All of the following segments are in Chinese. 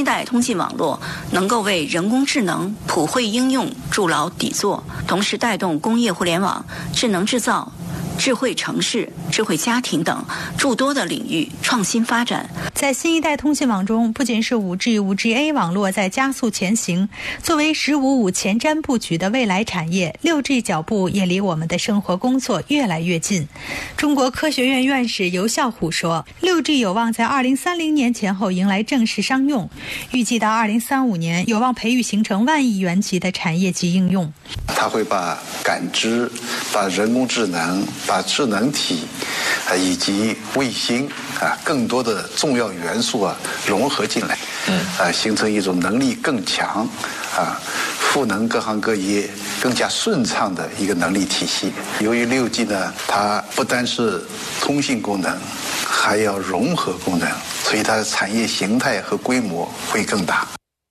代通信网络能够为人工智能普惠应用筑牢底座，同时带动工业互联网、智能制造、智慧城市、智慧家庭等诸多的领域创新发展。 在新一代通信网中，不仅是 5G、5GA 网络在加速前行，作为“15/5”前瞻布局的未来产业，6G 脚步也离我们的生活工作越来越近。中国科学院院士游啸虎说，6G 有望在2030年前后迎来正式商用，预计到2035年有望培育形成万亿元级的产业级应用。 它会把感知、把人工智能、把智能体以及卫星更多的重要元素融合进来，形成一种能力更强赋能各行各业更加顺畅的一个能力体系。由于6G 呢，它不单是通信功能，还要融合功能，所以它的产业形态和规模会更大。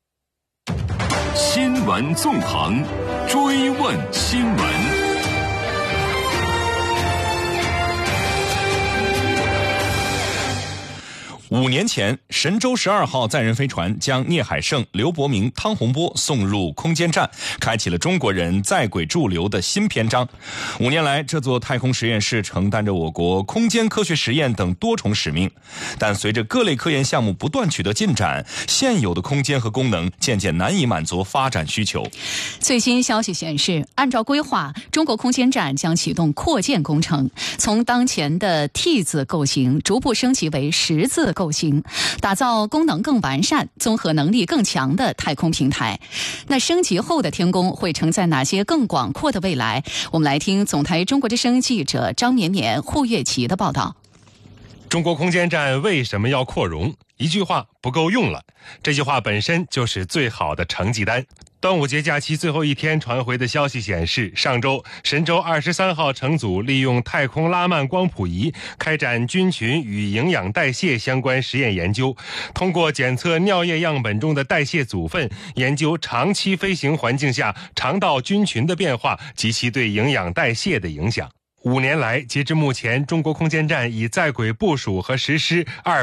新闻纵横，追问新闻。5年前，神舟12号载人飞船将聂海胜、刘伯明、汤洪波送入空间站，开启了中国人在轨驻留的新篇章。5年来，这座太空实验室承担着我国空间科学实验等多重使命。但随着各类科研项目不断取得进展，现有的空间和功能渐渐难以满足发展需求。 最新消息显示，按照规划，中国空间站将启动扩建工程，从当前的 T 字构型逐步升级为10字构型，打造功能更完善、综合能力更强的太空平台。那升级后的天宫会承载哪些更广阔的未来？我们来听总台中国之声记者张绵绵、胡月琪的报道。 中国空间站为什么要扩容？一句话不够用了，这句话本身就是最好的成绩单。端午节假期最后一天传回的消息显示，上周神舟23号乘组利用太空拉曼光谱仪开展菌群与营养代谢相关实验研究，通过检测尿液样本中的代谢组分，研究长期飞行环境下肠道菌群的变化及其对营养代谢的影响。5年来，截至目前，中国空间站已在轨部署和实施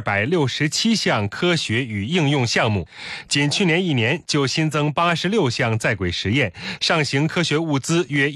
267项科学与应用项目，仅去年1年就新增86项在轨实验，上行科学物资约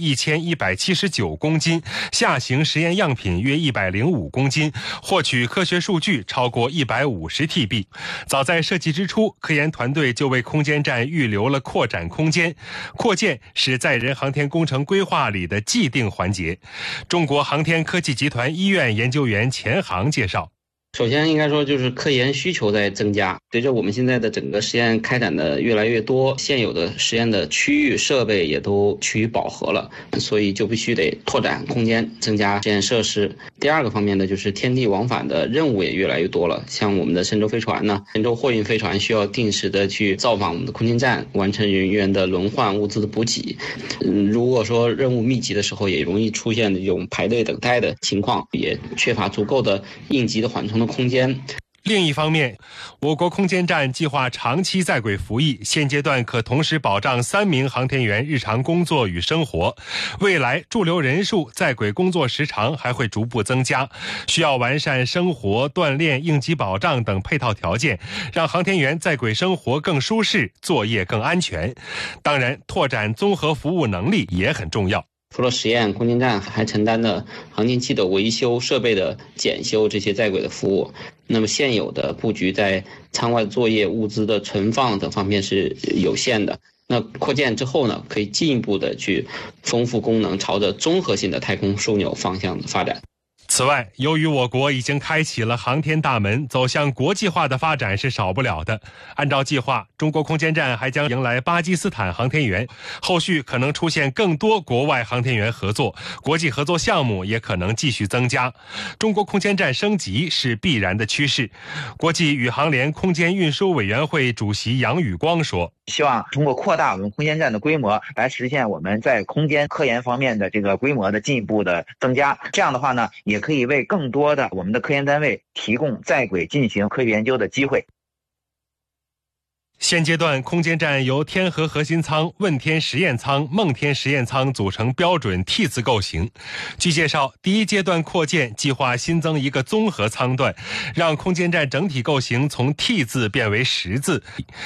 1179公斤，下行实验样品约105公斤，获取科学数据超过150 TB。早在设计之初，科研团队就为空间站预留了扩展空间，扩建是载人航天工程规划里的既定环节。中国航天科技集团医院研究员钱航介绍， 首先应该说就是科研需求在增加，随着我们现在的整个实验开展的越来越多，现有的实验的区域设备也都趋于饱和了，所以就必须得拓展空间，增加实验设施。第二个方面呢，就是天地往返的任务也越来越多了，像我们的神舟飞船呢，神舟货运飞船需要定时的去造访我们的空间站，完成人员的轮换、物资的补给。如果说任务密集的时候，也容易出现这种排队等待的情况，也缺乏足够的应急的缓冲的空间。 另一方面，我国空间站计划长期在轨服役，现阶段可同时保障3名航天员日常工作与生活。未来驻留人数、在轨工作时长还会逐步增加，需要完善生活、锻炼、应急保障等配套条件，让航天员在轨生活更舒适，作业更安全。当然，拓展综合服务能力也很重要。 除了实验，空间站还承担了航天器的维修、设备的检修这些在轨的服务。那么现有的布局在舱外作业、物资的存放等方面是有限的。那扩建之后呢，可以进一步的去丰富功能，朝着综合性的太空枢纽方向的发展。 此外，由于我国已经开启了航天大门，走向国际化的发展是少不了的。按照计划，中国空间站还将迎来巴基斯坦航天员，后续可能出现更多国外航天员合作，国际合作项目也可能继续增加。中国空间站升级是必然的趋势。国际宇航联空间运输委员会主席杨宇光说， 希望通过扩大我们空间站的规模，来实现我们在空间科研方面的这个规模的进一步的增加。这样的话呢，也可以为更多的我们的科研单位提供在轨进行科学研究的机会。 现阶段，空间站由天河核心舱、问天实验舱、梦天实验舱组成标准 T 字构型。据介绍，第一阶段扩建计划新增一个综合舱段，让空间站整体构型从 T 字变为10字。